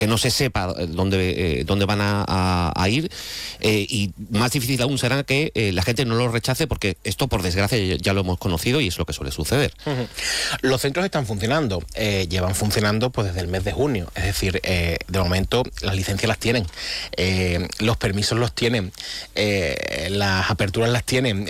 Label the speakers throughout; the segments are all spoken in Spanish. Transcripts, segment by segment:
Speaker 1: que no se sepa dónde van a ir, y más difícil aún será que la gente no lo rechace, porque esto, por desgracia, ya lo hemos conocido y es lo que suele suceder.
Speaker 2: Los centros están funcionando, llevan funcionando pues desde el mes de junio, es decir, de momento las licencias las tienen, los permisos los tienen, las aperturas las tienen,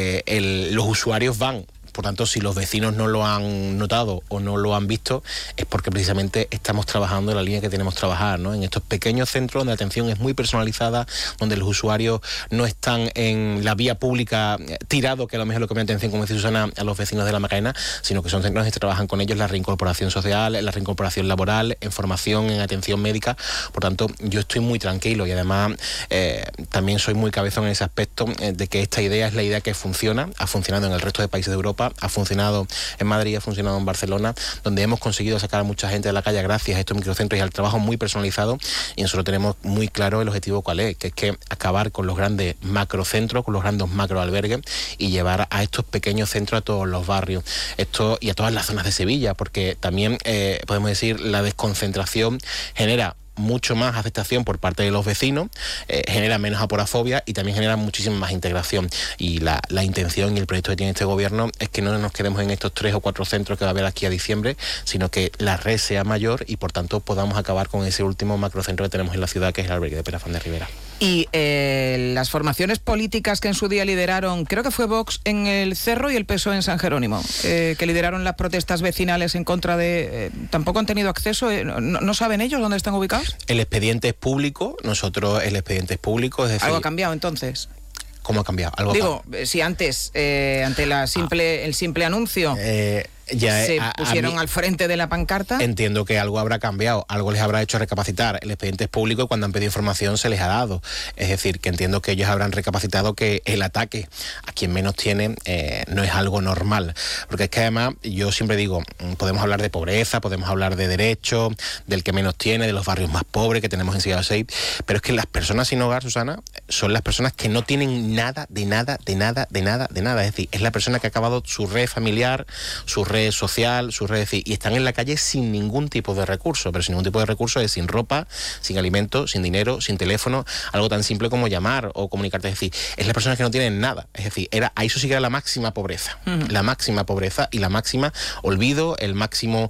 Speaker 2: los usuarios van. Por tanto, si los vecinos no lo han notado o no lo han visto, es porque precisamente estamos trabajando en la línea que tenemos que trabajar, ¿no? En estos pequeños centros donde la atención es muy personalizada, donde los usuarios no están en la vía pública tirado, que a lo mejor lo que me atención, como dice Susana, a los vecinos de la Macarena, sino que son centros que trabajan con ellos la reincorporación social, la reincorporación laboral, en formación, en atención médica. Por tanto, yo estoy muy tranquilo y además también soy muy cabezón en ese aspecto de que esta idea es la idea que funciona, ha funcionado en el resto de países de Europa, ha funcionado en Madrid, ha funcionado en Barcelona, donde hemos conseguido sacar a mucha gente de la calle gracias a estos microcentros y al trabajo muy personalizado, y nosotros tenemos muy claro el objetivo cuál es, que es que acabar con los grandes macrocentros, con los grandes macroalbergues, y llevar a estos pequeños centros a todos los barrios, esto y a todas las zonas de Sevilla, porque también podemos decir la desconcentración genera mucho más aceptación por parte de los vecinos, genera menos aporafobia y también genera muchísima más integración. Y la intención y el proyecto que tiene este gobierno es que no nos quedemos en estos 3 o 4 centros que va a haber aquí a diciembre, sino que la red sea mayor y por tanto podamos acabar con ese último macrocentro que tenemos en la ciudad, que es el albergue de Perafán de Rivera.
Speaker 3: Y las formaciones políticas que en su día lideraron, creo que fue Vox en el Cerro y el PSOE en San Jerónimo, que lideraron las protestas vecinales en contra de... ¿tampoco han tenido acceso? ¿No saben ellos dónde están ubicados?
Speaker 2: El expediente es público, el expediente es público, es decir...
Speaker 3: ¿Algo ha cambiado entonces?
Speaker 2: ¿Cómo ha cambiado?
Speaker 3: Si antes, ante el simple anuncio... se pusieron al frente de la pancarta.
Speaker 2: Entiendo que algo habrá cambiado, algo les habrá hecho recapacitar. El expediente es público y cuando han pedido información se les ha dado. Es decir, que entiendo que ellos habrán recapacitado que el ataque a quien menos tiene no es algo normal. Porque es que además, yo siempre digo, podemos hablar de pobreza, podemos hablar de derechos, del que menos tiene, de los barrios más pobres que tenemos en Sevilla 6, pero es que las personas sin hogar, Susana, son las personas que no tienen nada, de nada. Es decir, es la persona que ha acabado su red familiar, su red social, su red, y están en la calle sin ningún tipo de recurso, pero sin ningún tipo de recurso es sin ropa, sin alimento, sin dinero, sin teléfono, algo tan simple como llamar o comunicarte. Es decir, es la persona que no tienen nada. Es decir, eso sí que era la máxima pobreza, la máxima pobreza y la máxima olvido, el máximo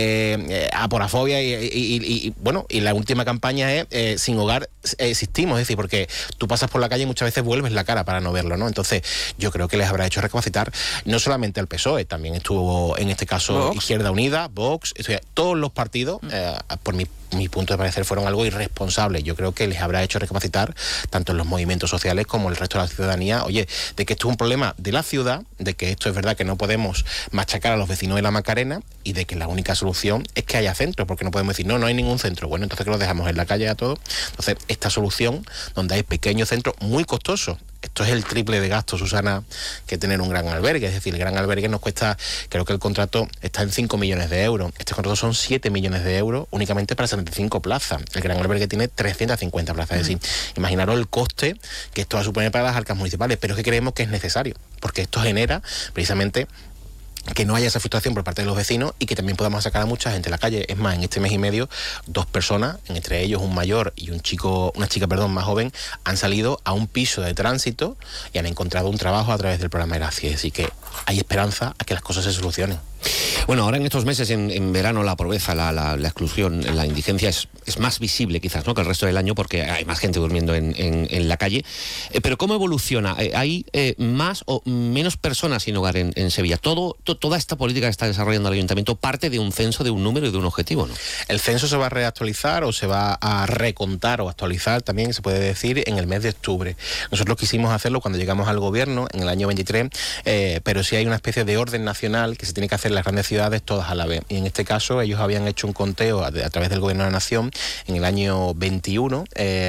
Speaker 2: aporafobia y la última campaña es sin hogar existimos, es decir, porque tú pasas por la calle y muchas veces vuelves la cara para no verlo, ¿no? Entonces yo creo que les habrá hecho recapacitar no solamente al PSOE, también estuvo en este caso Vox. Izquierda Unida, Vox, todos los partidos, por mi punto de parecer, fueron algo irresponsables. Yo creo que les habrá hecho recapacitar tanto en los movimientos sociales como el resto de la ciudadanía, oye, de que esto es un problema de la ciudad, de que esto es verdad que no podemos machacar a los vecinos de la Macarena y de que la única solución es que haya centros, porque no podemos decir, no hay ningún centro. Bueno, entonces que los dejamos en la calle a todos. Entonces, esta solución, donde hay pequeños centros muy costosos, esto es el triple de gasto, Susana, que tener un gran albergue. Es decir, el gran albergue nos cuesta, creo que el contrato está en 5 millones de euros. Este contrato son 7 millones de euros únicamente para 75 plazas. El gran albergue tiene 350 plazas. Es decir, imaginaros el coste que esto va a suponer para las arcas municipales, pero es que creemos que es necesario, porque esto genera precisamente que no haya esa frustración por parte de los vecinos y que también podamos sacar a mucha gente a la calle. Es más, en este mes y medio, 2 personas, entre ellos un mayor y una chica más joven, han salido a un piso de tránsito y han encontrado un trabajo a través del programa Gracias. Así que hay esperanza a que las cosas se solucionen.
Speaker 1: Bueno, ahora en estos meses, en verano, la pobreza, la exclusión, la indigencia es más visible quizás, ¿no?, que el resto del año, porque hay más gente durmiendo en la calle. Pero ¿cómo evoluciona? ¿Hay más o menos personas sin hogar en Sevilla? Toda esta política que está desarrollando el ayuntamiento parte de un censo, de un número y de un objetivo, ¿no?
Speaker 2: El censo se va a reactualizar o se va a recontar o actualizar también, se puede decir, en el mes de octubre. Nosotros quisimos hacerlo cuando llegamos al gobierno en el año 23, pero sí hay una especie de orden nacional que se tiene que hacer en las grandes ciudades todas a la vez. Y en este caso ellos habían hecho un conteo a través del Gobierno de la Nación en el año 21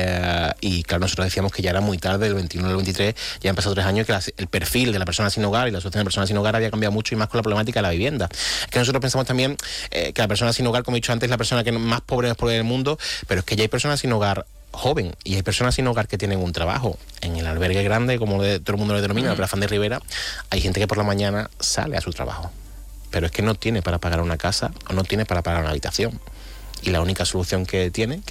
Speaker 2: y claro, nosotros decíamos que ya era muy tarde, del 21 al 23, ya han pasado 3 años que el perfil de la persona sin hogar y la situación de la persona sin hogar había cambiado mucho y más con la problemática de la vivienda. Es que nosotros pensamos también que la persona sin hogar, como he dicho antes, es la persona que más pobre del mundo, pero es que ya hay personas sin hogar joven y hay personas sin hogar que tienen un trabajo. En el albergue grande, como todo el mundo lo denomina, el Perafán de Rivera, hay gente que por la mañana sale a su trabajo, pero es que no tiene para pagar una casa o no tiene para pagar una habitación. Y la única solución que tiene,